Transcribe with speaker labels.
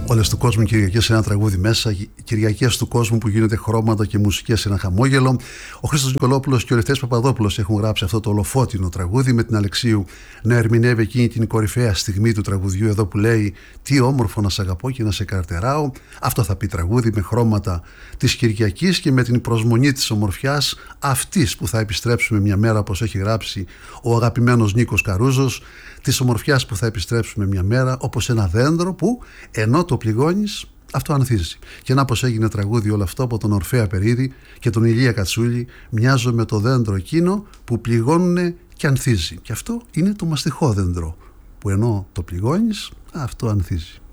Speaker 1: Όλες του κόσμου Κυριακές σε ένα τραγούδι μέσα, Κυριακές του κόσμου που γίνεται χρώματα και μουσικές σε ένα χαμόγελο. Ο Χρήστος Νικολόπουλος και ο Ελευθέρης Παπαδόπουλος έχουν γράψει αυτό το ολοφώτινο τραγούδι, με την Αλεξίου να ερμηνεύει εκείνη την κορυφαία στιγμή του τραγουδιού εδώ που λέει «Τι όμορφο να σ' αγαπώ και να σε καρτεράω». Αυτό θα πει τραγούδι με χρώματα της Κυριακής και με την προσμονή της ομορφιάς αυτής που θα επιστρέψουμε μια μέρα, όπως έχει γράψει ο αγαπημένος Νίκος Καρούζος, της ομορφιάς που θα επιστρέψουμε μια μέρα όπως ένα δέντρο που ενώ το πληγώνεις αυτό ανθίζει. Και να πως έγινε τραγούδι όλο αυτό από τον Ορφέα Περίδη και τον Ηλία Κατσούλη. Μοιάζω με το δέντρο εκείνο που πληγώνουνε και ανθίζει. Και αυτό είναι το μαστιχό δέντρο που ενώ το πληγώνεις αυτό ανθίζει.